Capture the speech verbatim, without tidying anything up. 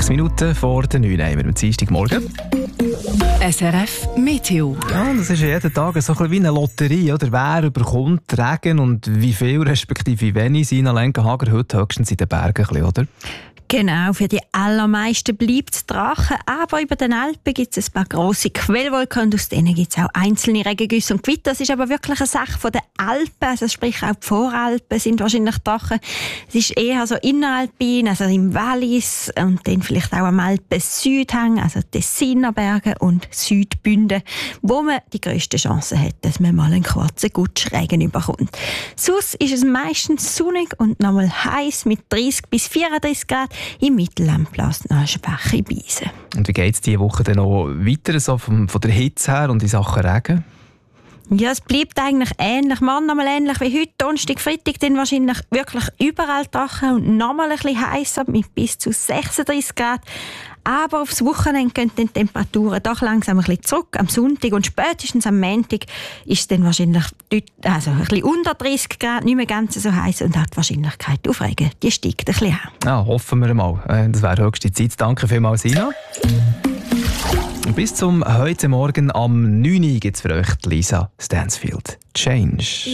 Sechs Minuten vor der neun haben wir am Dienstagmorgen. S R F Meteo. Ja, das ist ja jeden Tag so ein bisschen wie eine Lotterie, oder? Wer bekommt Regen und wie viel, respektive wie wenig. Sina Lenkenhager heute höchstens in den Bergen, ein bisschen, oder? Genau, für die allermeisten bleibt es Drachen, aber über den Alpen gibt es ein paar grosse Quellwolken und aus denen gibt es auch einzelne Regengüsse und Gewitter. Das ist aber wirklich eine Sache von den Alpen, also sprich auch die Voralpen sind wahrscheinlich Drachen. Es ist eher so inneralpin, also im Wallis und dann vielleicht auch am Alpen-Südhang, also Tessiner Berge und Südbünden, wo man die grösste Chance hat, dass man mal einen kurzen Gutschregen überkommt. Sonst ist es meistens sonnig und nochmal heiß mit dreißig bis vierunddreißig Grad. Im Mittelland bläst noch eine schwache Brise. Und wie geht es diese Woche dann noch weiter, so vom, von der Hitze her und in Sachen Regen? Ja, es bleibt eigentlich ähnlich. Morgen nochmal ähnlich wie heute, Donnerstag, Freitag, dann wahrscheinlich wirklich überall trocken und nochmal ein bisschen heißer mit bis zu sechsunddreißig Grad. Aber aufs Wochenende gehen die Temperaturen doch langsam ein bisschen zurück. Am Sonntag und spätestens am Montag ist es dann wahrscheinlich also ein bisschen unter dreißig Grad, nicht mehr ganz so heiß und auch die Wahrscheinlichkeit auf Regen, die steigt ein bisschen an. Ja, hoffen wir mal. Das wäre höchste Zeit. Danke vielmals, Sina. Und bis zum heute Morgen am neun Uhr gibt es für euch Lisa Stansfield. Change.